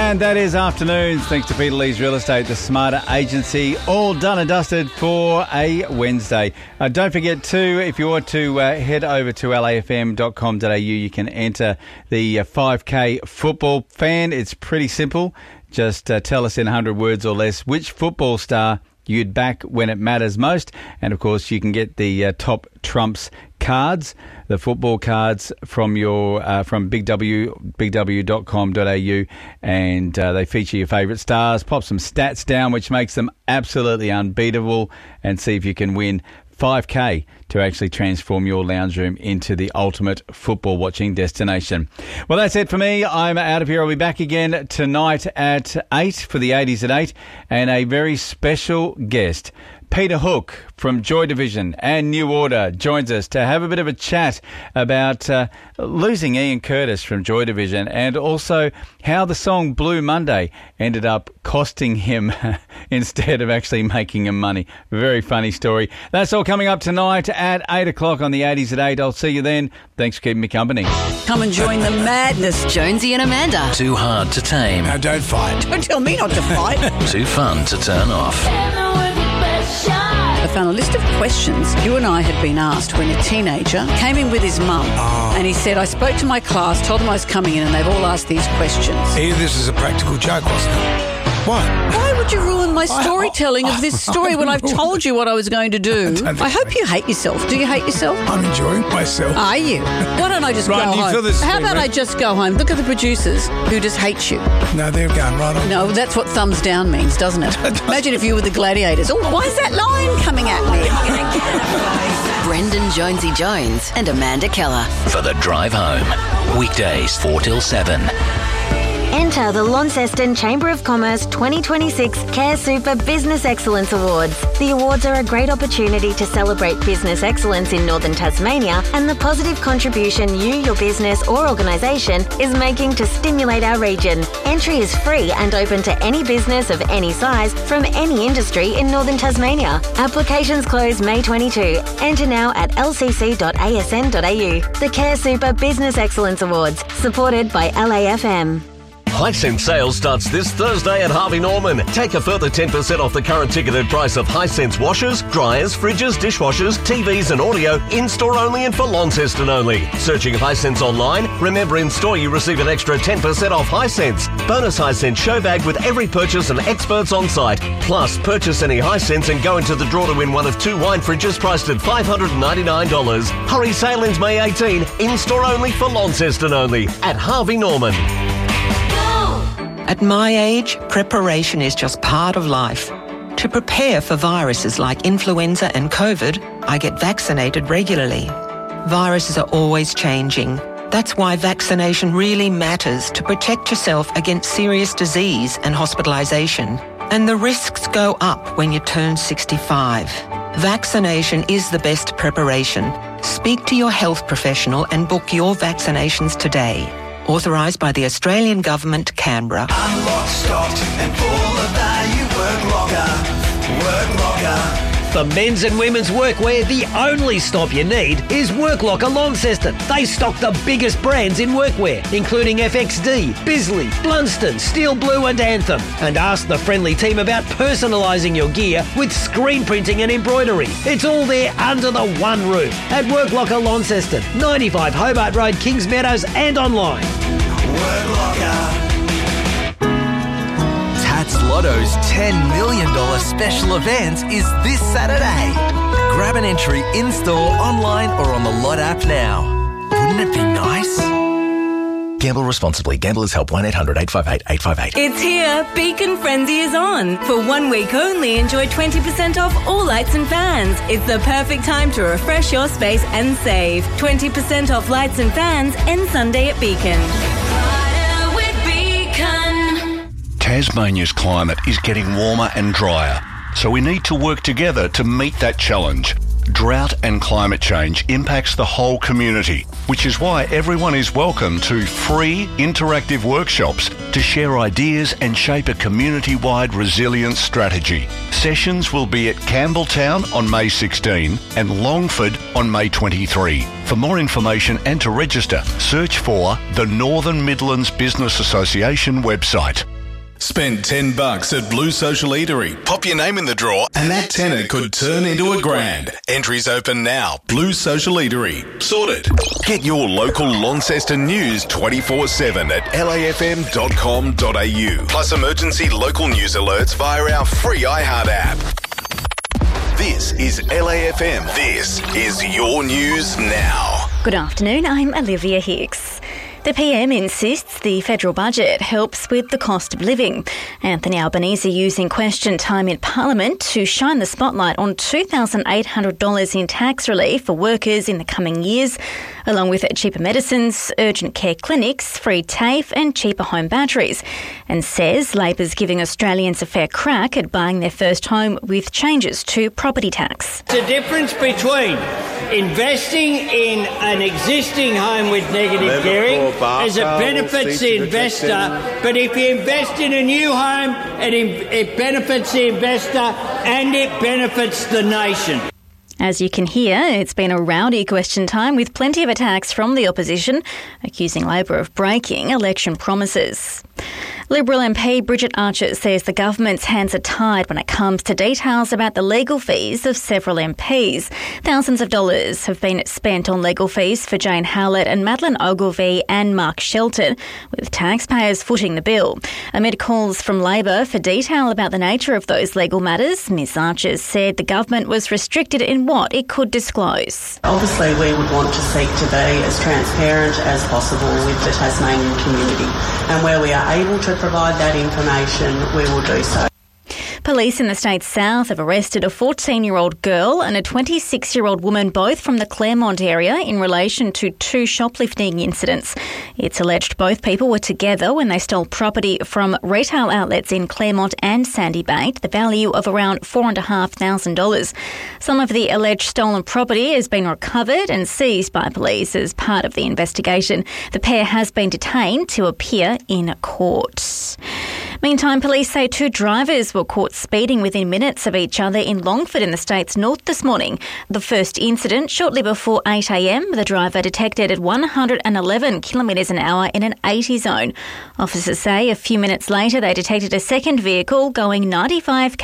And that is afternoons, thanks to Peter Lee's Real Estate, the smarter agency, all done and dusted for a Wednesday. Don't forget to, if you want to head over to lafm.com.au, you can enter the 5K football fan. It's pretty simple. Just tell us in 100 words or less which football star you'd back when it matters most. And, of course, you can get the top trumps cards, the football cards from your from bigw.com.au, and they feature your favourite stars. Pop some stats down, which makes them absolutely unbeatable, and see if you can win $5K to actually transform your lounge room into the ultimate football watching destination. Well, that's it for me. I'm out of here. I'll be back again tonight at 8 for the 80s at 8, and a very special guest, Peter Hook from Joy Division and New Order, joins us to have a bit of a chat about losing Ian Curtis from Joy Division, and also how the song Blue Monday ended up costing him instead of actually making him money. Very funny story. That's all coming up tonight at 8 o'clock on the 80s at 8. I'll see you then. Thanks for keeping me company. Come and join the madness. Jonesy and Amanda. Too hard to tame. Now don't fight. Don't tell me not to fight. Too fun to turn off. I found a list of questions you and I had been asked when a teenager came in with his mum. And he said, I spoke to my class, told them I was coming in, and they've all asked these questions. This is a practical joke, wasn't it? What? Why would you ruin my storytelling of this story when I've told you what I was going to do? I hope you hate yourself. Do you hate yourself? I'm enjoying myself. Are you? Why don't I just go Right, do you home? feel this How about way, I just go home? Look at the producers who just hate you. No, they're going right on. No, that's what thumbs down means, doesn't it? Imagine if you were the gladiators. Oh, why is that lion coming at me? Brendan Jonesy Jones and Amanda Keller. For the drive home. Weekdays 4 till 7. Enter the Launceston Chamber of Commerce 2026 Care Super Business Excellence Awards. The awards are a great opportunity to celebrate business excellence in Northern Tasmania and the positive contribution you, your business or organisation is making to stimulate our region. Entry is free and open to any business of any size from any industry in Northern Tasmania. Applications close May 22. Enter now at lcc.asn.au. The Care Super Business Excellence Awards, supported by LAFM. Hisense sales starts this Thursday at Harvey Norman. Take a further 10% off the current ticketed price of Hisense washers, dryers, fridges, dishwashers, TVs and audio, in-store only and for Launceston only. Searching Hisense online, remember in-store you receive an extra 10% off Hisense. Bonus Hisense show bag with every purchase and experts on site. Plus, purchase any Hisense and go into the draw to win one of 2 wine fridges priced at $599. Hurry, sale ends May 18. In-store only for Launceston only at Harvey Norman. At my age, preparation is just part of life. To prepare for viruses like influenza and COVID, I get vaccinated regularly. Viruses are always changing. That's why vaccination really matters to protect yourself against serious disease and hospitalisation. And the risks go up when you turn 65. Vaccination is the best preparation. Speak to your health professional and book your vaccinations today. Authorised by the Australian Government, Canberra. Unlock, stocked and full of value. Work Locker. For men's and women's workwear, the only stop you need is Work Locker Launceston. They stock the biggest brands in workwear, including FXD, Bisley, Blunston, Steel Blue and Anthem. And ask the friendly team about personalising your gear with screen printing and embroidery. It's all there under the one roof at Work Locker Launceston, 95 Hobart Road, Kings Meadows and online. Work Locker. Tats Lotto's $10 million special event is this Saturday. Grab an entry in-store, online or on the Lot app now. Wouldn't it be nice? Gamble responsibly. Gamblers Help 1-800-858-858. It's here. Beacon Frenzy is on. For 1 week only, enjoy 20% off all lights and fans. It's the perfect time to refresh your space and save. 20% off lights and fans ends Sunday at Beacon. Tasmania's climate is getting warmer and drier, so we need to work together to meet that challenge. Drought and climate change impacts the whole community, which is why everyone is welcome to free interactive workshops to share ideas and shape a community-wide resilience strategy. Sessions will be at Campbelltown on May 16 and Longford on May 23. For more information and to register, search for the Northern Midlands Business Association website. Spend $10 at Blue Social Eatery. Pop your name in the draw and that tenner could turn into $1,000. Entries open now. Blue Social Eatery. Sorted. Get your local Launceston news 24/7 at lafm.com.au. Plus emergency local news alerts via our free iHeart app. This is LAFM. This is your news now. Good afternoon, I'm Olivia Hicks. The PM insists the federal budget helps with the cost of living. Anthony Albanese using question time in Parliament to shine the spotlight on $2,800 in tax relief for workers in the coming years, along with cheaper medicines, urgent care clinics, free TAFE and cheaper home batteries, and says Labor's giving Australians a fair crack at buying their first home with changes to property tax. The difference between investing in an existing home with negative gearing as it benefits the investor, but if you invest in a new home, it benefits the investor and it benefits the nation. As you can hear, it's been a rowdy question time with plenty of attacks from the opposition, accusing Labor of breaking election promises. Liberal MP Bridget Archer says the government's hands are tied when it comes to details about the legal fees of several MPs. Thousands of dollars have been spent on legal fees for Jane Howlett and Madeleine Ogilvie and Mark Shelton, with taxpayers footing the bill. Amid calls from Labor for detail about the nature of those legal matters, Ms Archer said the government was restricted in what it could disclose. Obviously, we would want to seek to be as transparent as possible with the Tasmanian community, and where we are able to provide that information, we will do so. Police in the state's south have arrested a 14-year-old girl and a 26-year-old woman, both from the Claremont area, in relation to two shoplifting incidents. It's alleged both people were together when they stole property from retail outlets in Claremont and Sandy Bay to the value of around $4,500. Some of the alleged stolen property has been recovered and seized by police as part of the investigation. The pair has been detained to appear in court. Meantime, police say two drivers were caught speeding within minutes of each other in Longford in the state's north this morning. The first incident, shortly before 8 a.m, the driver detected at 111 kilometres an hour in an 80 zone. Officers say a few minutes later they detected a second vehicle going 95